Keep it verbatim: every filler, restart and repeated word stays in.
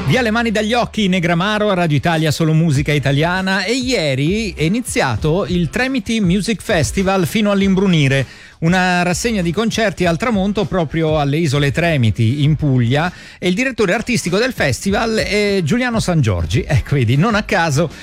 Via le mani dagli occhi, Negramaro, a Radio Italia solo musica italiana, e ieri è iniziato il Tremiti Music Festival fino all'imbrunire, una rassegna di concerti al tramonto proprio alle Isole Tremiti in Puglia, e il direttore artistico del festival è Giuliano Sangiorgi. Ecco, vedi, non a caso